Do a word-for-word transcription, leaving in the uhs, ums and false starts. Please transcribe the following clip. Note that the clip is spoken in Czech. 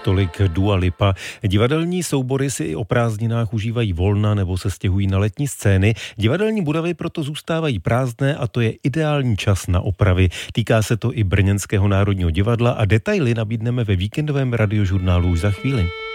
Tolik Dua Lipa. Divadelní soubory si i o prázdninách užívají volna nebo se stěhují na letní scény. Divadelní budovy proto zůstávají prázdné a to je ideální čas na opravy. Týká se to i Brněnského národního divadla a detaily nabídneme ve víkendovém radiožurnálu už za chvíli.